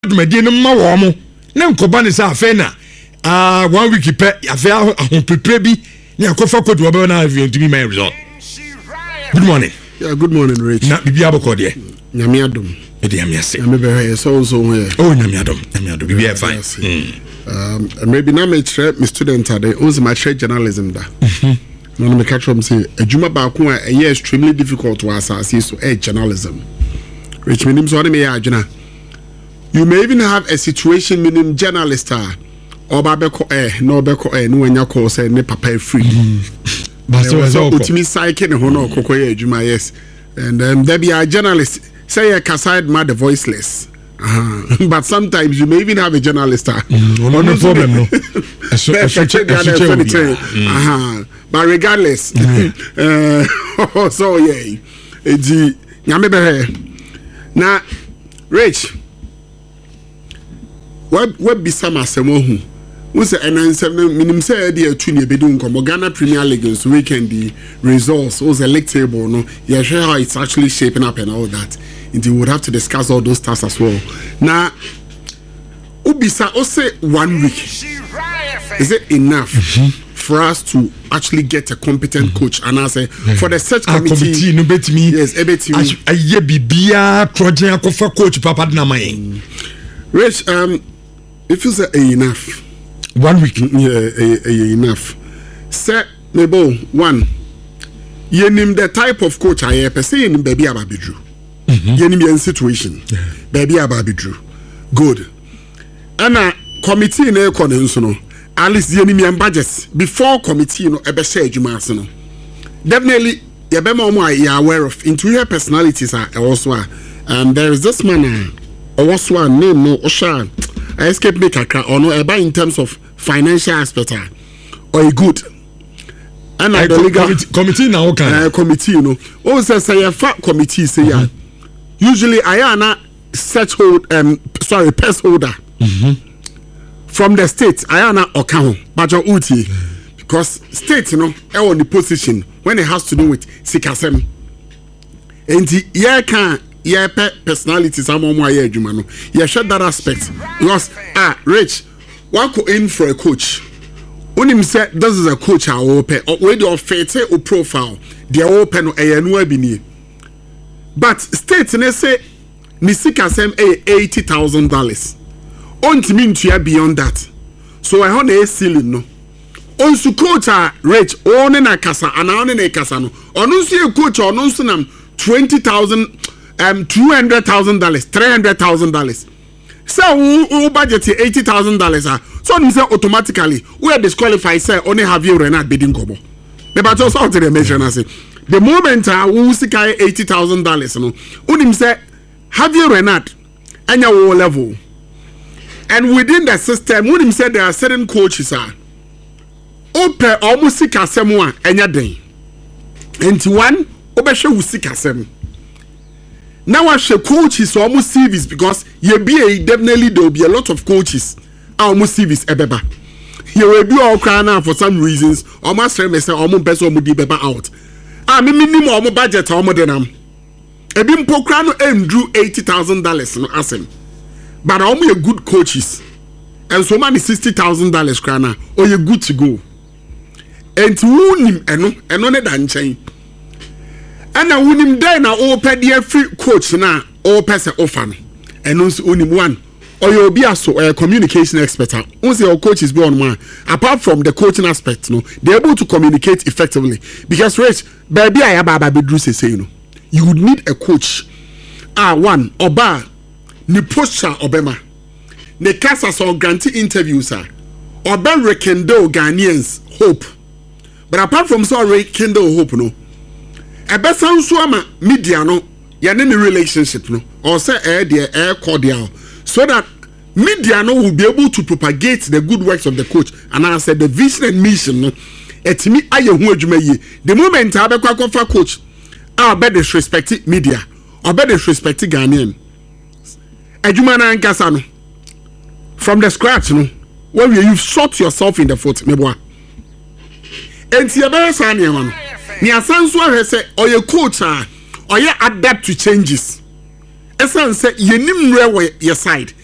dwumadi no ma wo mo na nkoba ne sa afa na 1 week pe afa ahopepre bi na akofa kodu obe na afi ntumi my result. Good morning. Yeah, good morning, Rich. Na bibi aboko de. Nyame adom. E de nyame ase. Me be so here. Oh, nyame adom. Bibi e fine. Maybe na me try my student ade, once my trade journalism da. No me catch from say adwuma ba ko a extremely difficult to assess so journalism. Rich minim so me ya adwuna. You may even have a situation meaning journalist or babeko no beko no anya call say ne papa free. But so ultimate psyche ne hono kokoye adwuma yes. And there be a journalist say a caside mad the voiceless. But sometimes you may even have a journalist. No problem no. But regardless so yeah. Edi nyame be na Rich what be some asemohu we say enansem minim say dey atu ne bedu nkomo Ghana Premier League so weekend the results was electable no you sure how it's actually shaping up and all that and you would have to discuss all those stuff as well. Now ubisa o say 1 week is it enough for us to actually get a competent coach and I say for the search committee no bet me yes ebetimi aye bibia project akofa coach papa na mayen Rich if you say enough 1 week enough say maybe one yenim the type of coach I per se yenim baby ababidru yenim yen situation baby ababidru good and a committee na ekọ ne nso no at least yenim yen budget before committee no ebe share adwuma ase no definitely ye be more you are aware of into your personalities are also there is this man also a name no Osha I escape me kakra or no about in terms of financial aspect or good and the legal committee now okay committee you know also say a fact committee say usually I am search hold pest holder from the state I am account but your uti because state you know on the position when it has to do with sikasem and the can personalities I'm on my adwuma no you share that aspect because Rich one go in for a coach unim say this is a coach I open where the offer or profile they open no abini but state ne say ni sika sem $80,000 onti mean to beyond that so I hold a ceiling no on su coach Rich on na kasa ana on na kasa no onu su coach onu su nam $20,000 $200,000 $300,000 so who budget $80,000 so you say automatically we are disqualified say only have you Renard bidding kobo me but also to the mention say the moment who seek $80,000 no unim say have you Renard anya wo level and within the system unim say there are certain coaches open almost seek asem one anya den enti one obehwe wo seek asem. Now I share coaches almost CVs because definitely there will be a lot of coaches almost CVs ebeba. You will be all crying out for some reasons. Almost say almost best almost di beba out. Minimum almost budget almost denam. Ebim pokrano drew $80,000 no asem. But almost a good coaches. And so many $60,000 krana or you good to go. And to him eno ne dan chain. And now unim there na open the free coach na or person offer no and also unim one or you be a communication expert once your coach is born one apart from the coaching aspect no they're able to communicate effectively because Rich baby I aba bedru say you know you would need a coach one oba ni posture obema ne kasa so grant interviews oba rekindle Ghanaians hope but apart from so rekindle hope no ebe sanso ama media no ya ne relationship no or say cordial so that media no will be able to propagate the good works of the coach and I said the vision and mission no etimi aye hu adwuma yi the moment abekwa kofa coach be disrespect media or be disrespect Ghanaian adwuma na nkasa no from the scratch no when you shot yourself in the foot meboa enti ebe san ne no ni asanso ahwe say oye coach oye adapt to changes esan say yenim re we your side